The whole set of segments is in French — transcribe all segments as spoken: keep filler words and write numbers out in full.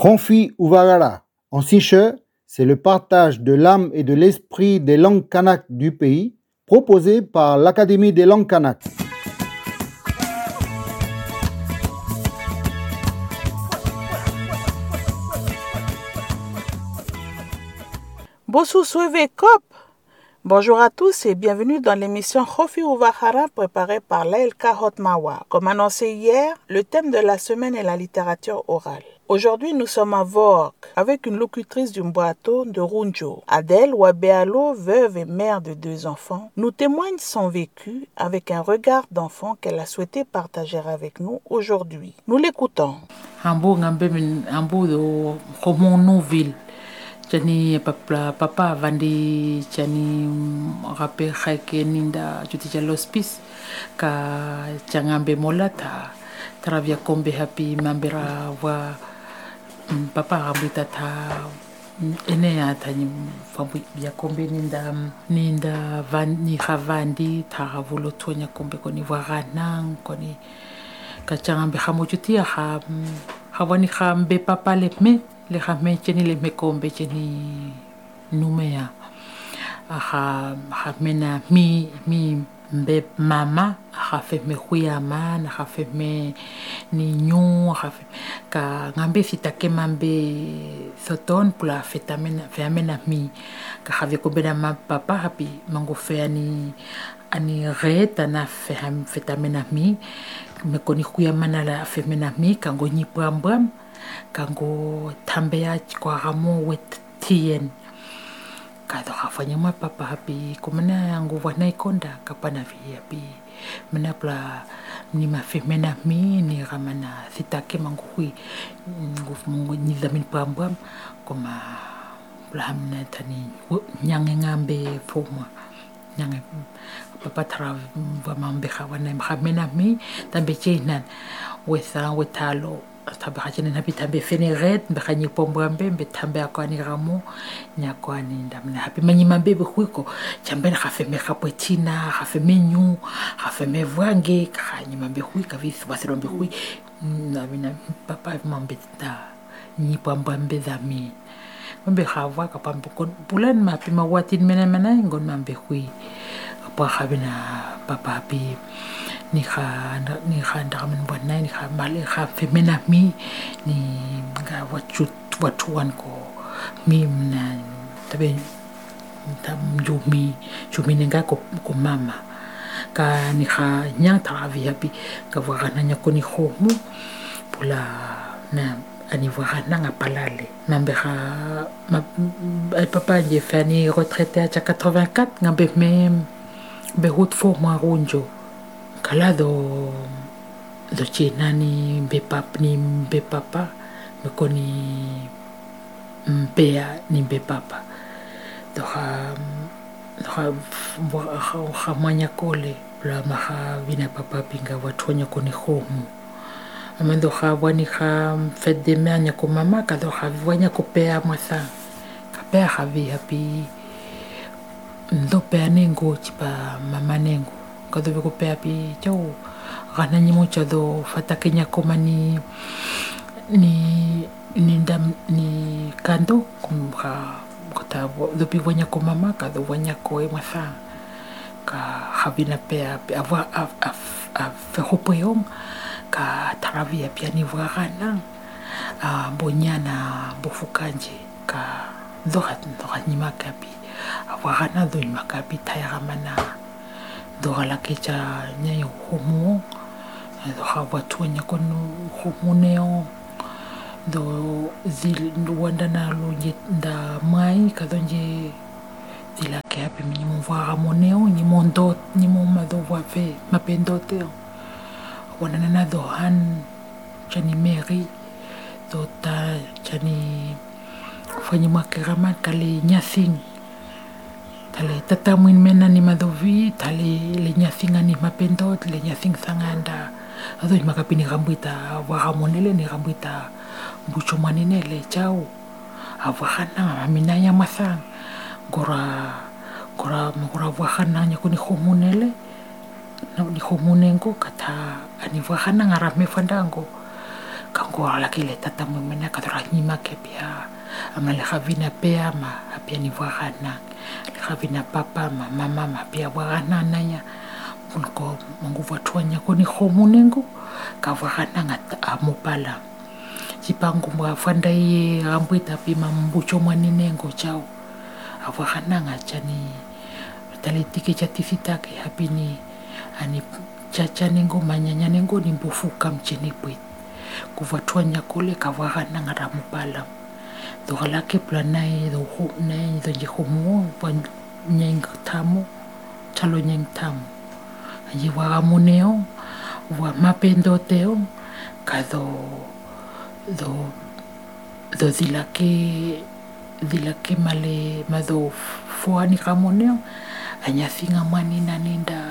Ronfi Uvagara, en siche, c'est le partage de l'âme et de l'esprit des langues kanak du pays, proposé par l'Académie des langues kanak. Bonjour, Cop. Bonjour à tous et bienvenue dans l'émission Ronfi Uvagara préparée par l'A L K Hotmawa. Comme annoncé hier, le thème de la semaine est la littérature orale. Aujourd'hui, nous sommes à Vork avec une locutrice du Mboato de Runjo. Adèle Wabealo, veuve et mère de deux enfants, nous témoigne son vécu avec un regard d'enfant qu'elle a souhaité partager avec nous aujourd'hui. Nous l'écoutons. Hambo ngambe min hambo do komo nouvelle. Jani papa papa vandi jani rape khake ninda juti l'hospice ka jangambe molata travia kombe happy mambera wa papa rabita ta ene atani fabu ya kombe ninda ninda van ni khavandi ta volo tonya kombe koni warana koni ka jangambe khamojuti ha hawani khambe papa lepme le khame cheni le mekombe cheni numea aha hamena mi mi mbe mama ha fe me khuyama na ha fe me ni nyu ha ka ngambe fitake mambe soton pula fetamena fe amena mi ka have ko bena ma papa happy mango fe ani ani reta na fe ham fetamena mi me koni khuyama na la fe mena mi kango ni brambram kango tambea kwa ramo wet tien kado hafanya ma papa happy kumana yangu wana ikonda kapana vi happy mena pla ni mafemena mi ni ramana sitake mangui nguf mungu ni zamin pambam koma blamna tani nyange ngambe foma nyange papa tra va mambe khawana mena mi tambe chinan wesa wetalo tabe hajene nabi tabe feneret mbekhanye pombambe mbe tambe akwani ramo nyakwani ndamna hapi manyi mambebe khwiko chambena khafeme khapwetina khafeme nyu khafeme vwange khanye mambe khwika visi wasirombe khwi nabina papa mambe ta ni pombambe zami mambe khawa kapambe kon bulan mapi mawatin mena mena ngon mambe khwi apa khabina papa pi ni kha ni kha ndamen bwana ni kha mali kha femena mi ni ga watu watuan ko mi na tabe tam jumi jumi nga ko ko mama ka ni kha nyang travi hapi ka wagana nya ko ni khomu pula na ani wagana nga palale mambe kha papa je fani retraité à quatre-vingt-quatre ngambe même be route fo ma ronjo kala do do chinani be pap ni be papa me koni mpea ni be papa do ha ha ha manya kole la maha vina papa pinga watonya koni khomu amendo ha wani ha fet de manya ko mama ka do ha wanya ko pea masa ka pea ha vi happy ndo pea nengo chipa mama nengo kado ko pe api chau gana ni mucha do fatakenya komani ni ni ndam ni kando kum ka kota do pi wanya ko mama ka do wanya ko e masa ka habina pe api ava a a fe hopoyong ka taravia pia ni vagana a bonyana bofukanje ka do hat do ni makapi avagana do ni makapi tayara mana do ala kecha nya homo do hawa tuanya kono homo neo do zil do wanda na lo nda mai kadonje dila ke api mi mo va moneo ni mondo ni mo ma do va fe ma pendote wana na do han chani meri do ta chani fanyi makarama kale nyasing tale tatamuin mena ni madovi tale le nyasinga ni mapendot le nyasing sanganda ado ni makapini rambuita waramonele ni rambuita bucho manene le chau awahana minaya masang gora gora gora wahana nya kuni khomunele na ni khomunengo kata ani wahana ngarame fandango kango ala ke le tata mo mena ka tra nyima ke pia ama le khavina pea ma apia ni vagana le khavina papa ma mama ma pia vagana naya ko mangu vatuanya ko ni khomunengo ka vagana ngata amopala chipangu mwa fandai ambuita pi mambucho mwaninengo chao avagana ngachani talitike chatifita ke hapini ani chacha nengo manyanya nengo ni mbofuka mcheni pwit kuvatuanya kule kavagana ngaramupala dogala ke planai do ho nei do jehomo pan nyeng tamu chalo nyeng tamu ayi wa moneo wa mapendo teo kado do do dilake dilake male mado foani kamoneo anya singa mani naninda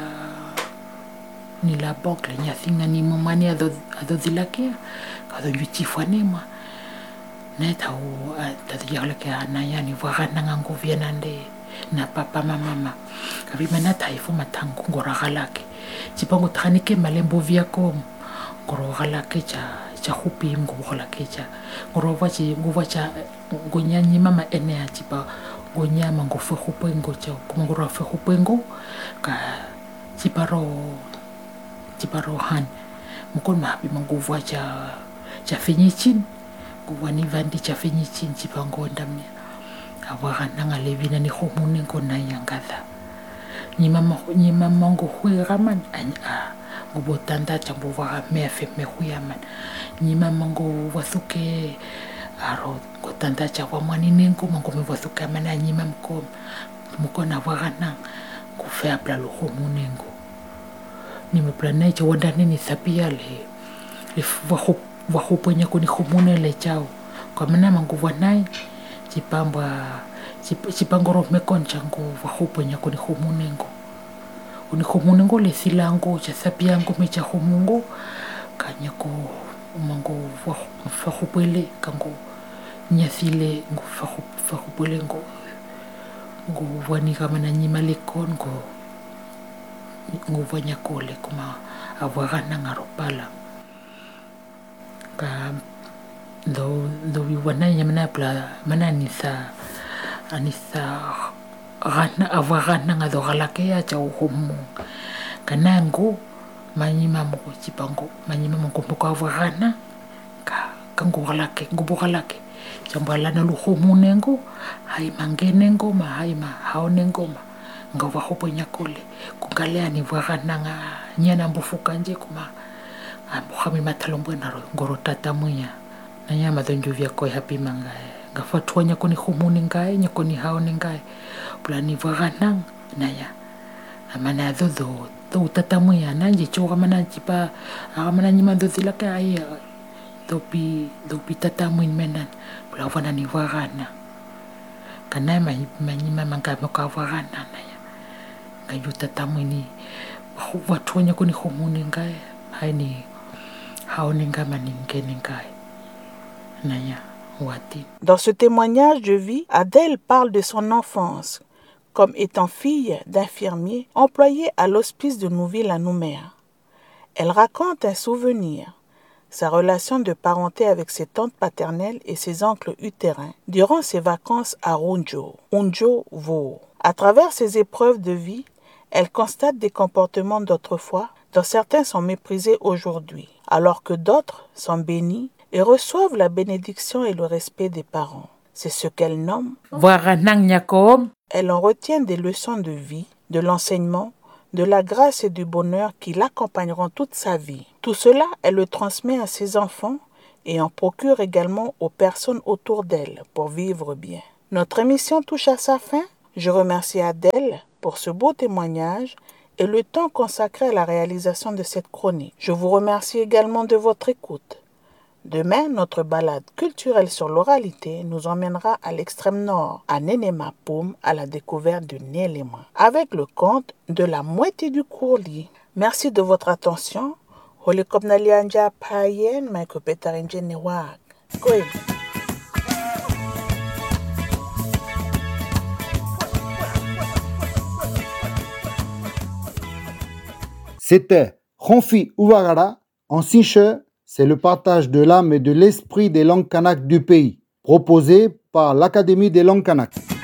ni la bokle nya singa ni momani ado ado dilake kado yuti fanema neta o tadiala ke anaya ni vagana ngango vienande na papa mama mama kabi mena taifu matangu ngora galake chipango thanike malembo viako ngoro galake cha cha hupi ngoro galake cha ngoro vachi nguva cha gonyanyi mama ene chipa gonyama ngofe hupengo cha ngoro fe hupengo ka chiparo chiparo han mukon mapi manguva cha cha finyichin wani vandi cha finyichin chipango ndamnya awagana ngalevina ni khomune kona yangatha ni mama ni mama ngo khwiraman anya ngo tanda chambo wa mefe me khuyaman ni mama ngo wathuke aro ngo tanda cha wa mwani nengo ngo me wathuka mana ni mam ko mukona wagana ku fe apla lo khomune ngo ni me planai cha wadani ni sapia le le wa wa khoponya ko ni khomune le chao kwa mana mangu wanai chipamba chipangoro mekoncha ngo wa khoponya ko ni khomunengo uni khomunengo le silango cha sapiango me cha khomungo kanya ko mango wa fa khopele kango nyasile ngo fa fa khopele ngo ngo wani kama na nyima le kongo ngo vanya kole kuma awagana ngaropala ka do do wana nyamana pla mananisa anisa gana avagana ngado galake ya cha uhumu kanango manyima mo chipango manyima mo ko ko avagana ka kango galake ngubo galake chambala na luhumu nengo hai mangenengo ma hai ma haonengo ma ngova hoponya kole kungaleani vagana nga nyana mbufuka nje kuma amkhami mathalombo na ngoro tata muya nanya madonjo vya ko happy manga gafatwanya koni khumuni ngai nyakoni haone ngai plani vagana naya amana dodo do tata muya nanje choga mana chipa amana nyima dozila ka ai dopi dopi tata muin menan plavana ni vagana kana mai manyima manga ka vagana naya ngayu tata muini watwanya koni khumuni ngai hai ni Dans ce témoignage de vie, Adèle parle de son enfance comme étant fille d'infirmier employé à l'hospice de Nouville à Nouméa. Elle raconte un souvenir, sa relation de parenté avec ses tantes paternelles et ses oncles utérins durant ses vacances à Runjo, Unjo Vo. À travers ses épreuves de vie, elle constate des comportements d'autrefois dont certains sont méprisés aujourd'hui, alors que d'autres sont bénis et reçoivent la bénédiction et le respect des parents. C'est ce qu'elle nomme. Elle en retient des leçons de vie, de l'enseignement, de la grâce et du bonheur qui l'accompagneront toute sa vie. Tout cela, elle le transmet à ses enfants et en procure également aux personnes autour d'elle pour vivre bien. Notre émission touche à sa fin. Je remercie Adèle pour ce beau témoignage et le temps consacré à la réalisation de cette chronique. Je vous remercie également de votre écoute. Demain, notre balade culturelle sur l'oralité nous emmènera à l'extrême nord, à Nenema Poum, à la découverte du Nélema, avec le conte de la moitié du courlis. Merci de votre attention. Holikopnalianja Payen, Maikopetarinje Newak. Koe. C'était Ronfi Ouvagara en Sinche, c'est le partage de l'âme et de l'esprit des langues kanak du pays, proposé par l'Académie des langues kanak.